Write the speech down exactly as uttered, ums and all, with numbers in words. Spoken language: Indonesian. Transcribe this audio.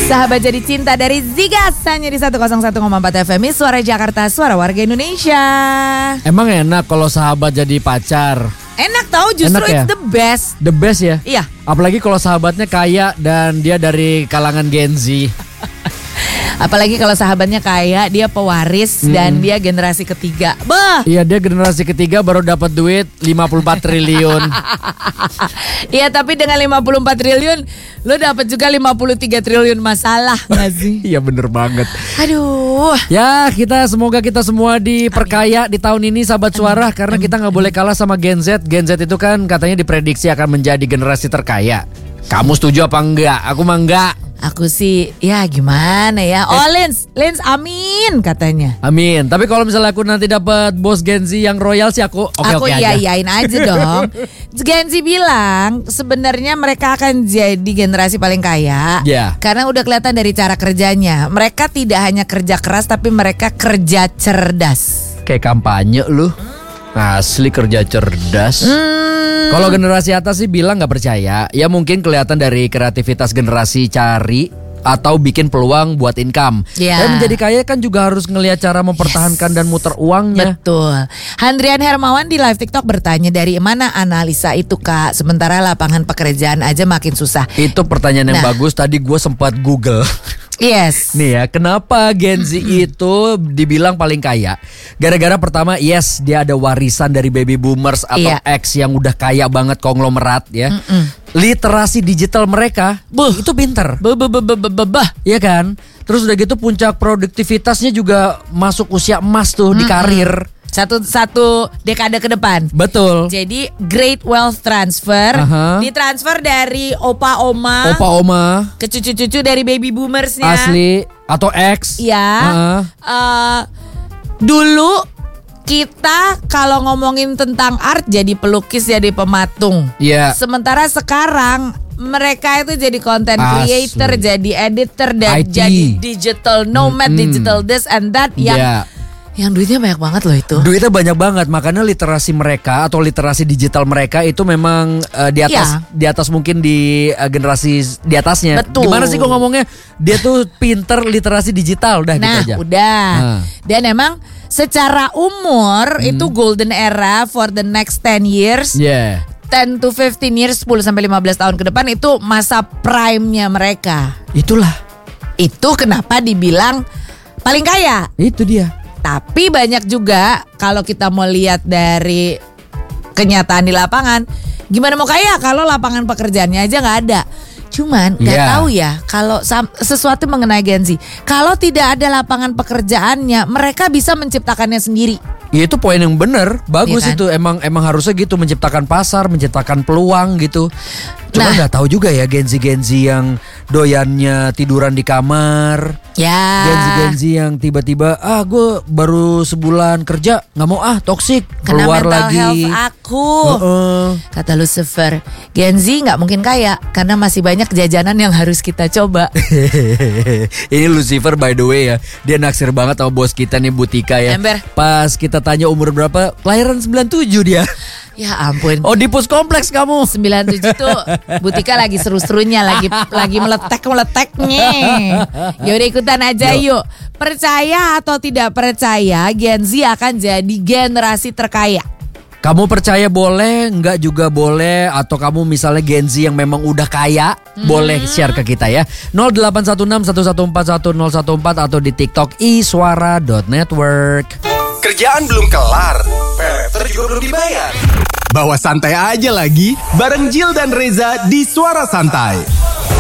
Sahabat Jadi Cinta dari Zigas hanya di seratus satu koma empat F M Suara Jakarta, suara warga Indonesia. Emang enak kalau sahabat jadi pacar? Enak tau, justru enak ya? It's the best. The best ya? Iya. Apalagi kalau sahabatnya kaya dan dia dari kalangan Gen Z. Apalagi kalau sahabatnya kaya, dia pewaris hmm. dan dia generasi ketiga. Bah. Iya, dia generasi ketiga baru dapat duit lima puluh empat triliun. Iya, tapi dengan lima puluh empat triliun lo dapat juga lima puluh tiga triliun masalah gak sih? Iya bener banget. Aduh. Ya, kita semoga kita semua diperkaya di tahun ini sahabat suara. Karena kita gak boleh kalah sama Gen Z. Gen Z itu kan katanya diprediksi akan menjadi generasi terkaya. Kamu setuju apa enggak? Aku mah enggak. Aku sih ya gimana ya. Oh Lins, Lins amin katanya. Amin. Tapi kalau misalnya aku nanti dapat bos Gen Z yang royal sih aku oke-oke aku aja. Aku iya-iyain aja dong. Gen Z bilang sebenarnya mereka akan jadi generasi paling kaya. Yeah. Karena udah kelihatan dari cara kerjanya. Mereka tidak hanya kerja keras tapi mereka kerja cerdas. Kayak kampanye lu. Asli kerja cerdas. Hmm. Kalau generasi atas sih bilang gak percaya. Ya mungkin kelihatan dari kreativitas generasi cari atau bikin peluang buat income. Yeah. Dan menjadi kaya kan juga harus ngelihat cara mempertahankan yes. dan muter uangnya. Betul. Handrian Hermawan di live TikTok bertanya dari mana analisa itu Kak. Sementara lapangan pekerjaan aja makin susah. Itu pertanyaan yang nah. bagus. Tadi gue sempat Google. Yes. Nih ya, kenapa Gen Z itu dibilang paling kaya? Gara-gara pertama, yes, dia ada warisan dari baby boomers atau yeah. X yang udah kaya banget konglomerat ya. Mm-mm. Literasi digital mereka, buh, itu pinter. Bah, iya kan? Terus udah gitu puncak produktivitasnya juga masuk usia emas tuh Mm-mm. di karir. Satu satu dekade ke depan. Betul. Jadi great wealth transfer, uh-huh. ditransfer dari opa oma, opa oma ke cucu-cucu dari baby boomersnya. Asli atau X. Iya. Uh-huh. Uh, dulu kita kalau ngomongin tentang art jadi pelukis, jadi pematung. Iya. Yeah. Sementara sekarang mereka itu jadi content creator, Asli. jadi editor dan I T. jadi digital nomad, mm-hmm. digital this and that yang yeah. Yang duitnya banyak banget loh itu. Duitnya banyak banget, makanya literasi mereka atau literasi digital mereka itu memang uh, di atas, ya. di atas mungkin di uh, generasi di atasnya. Betul. Gimana sih kok ngomongnya? Dia tuh pinter literasi digital, udah nah, gitu aja. udah. Nah. Dan emang secara umur hmm. itu golden era for the next ten years. Yeah. ten to fifteen years, sepuluh sampai lima belas tahun ke depan itu masa prime-nya mereka. Itulah. Itu kenapa dibilang paling kaya. Itu dia. Tapi banyak juga kalau kita mau lihat dari kenyataan di lapangan, gimana mau kaya kalau lapangan pekerjaannya aja nggak ada. Cuman nggak yeah. tahu ya kalau sesuatu mengenai Gen Z. Kalau tidak ada lapangan pekerjaannya, mereka bisa menciptakannya sendiri. Ya itu poin yang benar, bagus ya kan? Itu emang emang harusnya gitu, menciptakan pasar, menciptakan peluang gitu. Cuma nggak nah. tahu juga ya Gen Z Gen Z yang doyannya tiduran di kamar. Ya. Gen Z Gen Z yang tiba-tiba ah gue baru sebulan kerja nggak mau ah toksik keluar mental lagi. Health aku. Uh-uh. Kata Lucifer, Gen Z nggak mungkin kaya karena masih banyak jajanan yang harus kita coba. Ini Lucifer by the way ya, dia naksir banget sama bos kita nih Butika ya. Ember. Pas kita tanya umur berapa, kelahiran sembilan tujuh dia. Ya ampun. Oh di pos kompleks kamu. sembilan tujuh tuh Butika lagi seru-serunya, lagi lagi meletek-meleteknya. Ya udah ikutan aja yuk. yuk. Percaya atau tidak percaya Gen Z akan jadi generasi terkaya? Kamu percaya boleh, enggak juga boleh. Atau kamu misalnya Gen Z yang memang udah kaya, hmm. boleh share ke kita ya. nol delapan satu enam satu satu empat satu nol satu empat atau di TikTok iswara dot network. Kerjaan belum kelar, paylater juga belum dibayar. Bawa santai aja lagi, bareng Jill dan Reza di Suara Santai.